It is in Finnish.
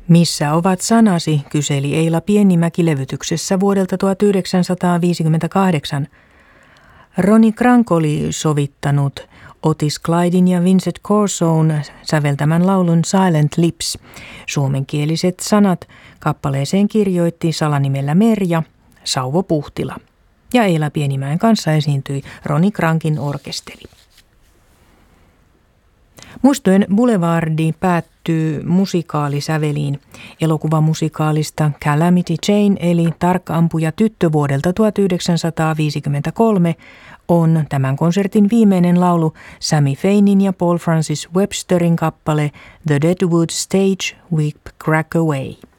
Missä ovat sanasi, kyseli Eila Pienimäki levytyksessä vuodelta 1958. Ronnie Krank oli sovittanut Otis Clydin ja Vincent Corson säveltämän laulun Silent Lips. Suomenkieliset sanat kappaleeseen kirjoitti salanimellä Merja Sauvo Puhtila. Ja Eila Pienimäen kanssa esiintyi Ronnie Krankin orkesteri. Muistojen Boulevardi päättyy musikaalisäveliin. Elokuvamusikaalista Calamity Jane eli Tarkka-ampuja tyttö vuodelta 1953 on tämän konsertin viimeinen laulu Sammy Fainin ja Paul Francis Websterin kappale The Deadwood Stage Whip Crack Away.